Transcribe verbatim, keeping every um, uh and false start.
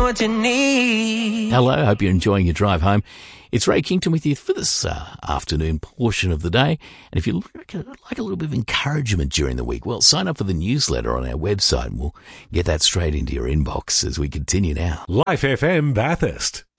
what you need. Hello, hope you're enjoying your drive home. It's Ray Kington with you for this uh, afternoon portion of the day. And if you like a, like a little bit of encouragement during the week, well, sign up for the newsletter on our website and we'll get that straight into your inbox as we continue now. Life F M Bathurst.